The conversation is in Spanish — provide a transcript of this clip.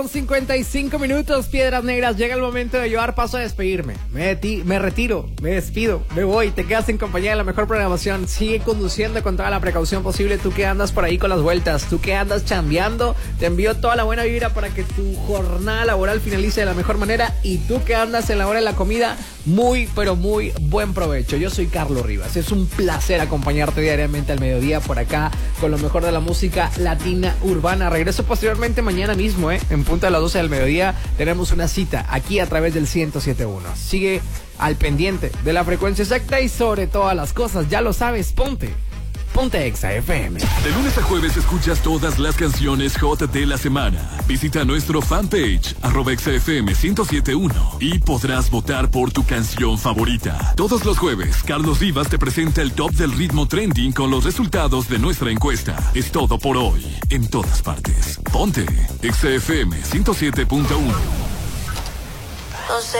55 minutos, Piedras Negras. Llega el momento de llevar paso a despedirme. Me retiro, me despido, me voy. Te quedas en compañía de la mejor programación. Sigue conduciendo con toda la precaución posible. Tú que andas por ahí con las vueltas, tú que andas chambeando, te envío toda la buena vibra para que tu jornada laboral finalice de la mejor manera. Y tú que andas en la hora de la comida, muy, pero muy buen provecho. Yo soy Carlos Rivas. Es un placer acompañarte diariamente al mediodía por acá con lo mejor de la música latina urbana. Regreso posteriormente mañana mismo, en punto de las 12 del mediodía. Tenemos una cita aquí a través del 107.1. Sigue al pendiente de la frecuencia exacta y sobre todas las cosas, ya lo sabes, ponte Exa FM. De lunes a jueves escuchas todas las canciones hot de la semana. Visita nuestro fanpage @ExaFM 107.1 y podrás votar por tu canción favorita. Todos los jueves, Carlos Rivas te presenta el top del ritmo trending con los resultados de nuestra encuesta. Es todo por hoy, en todas partes. Ponte ExaFM 107.1. No sé